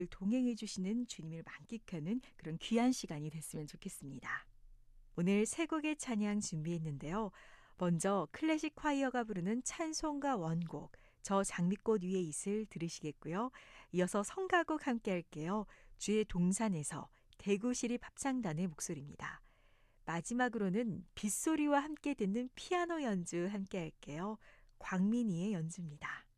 동행해 주시는 주님을 만끽하는 그런 귀한 시간이 됐으면 좋겠습니다. 오늘 세 곡의 찬양 준비했는데요. 먼저 클래식 콰이어가 부르는 찬송가 원곡 저 장미꽃 위에 있을 들으시겠고요. 이어서 성가곡 함께 할게요. 주의 동산에서 대구시립합창단의 목소리입니다. 마지막으로는 빗소리와 함께 듣는 피아노 연주 함께 할게요. 광민이의 연주입니다.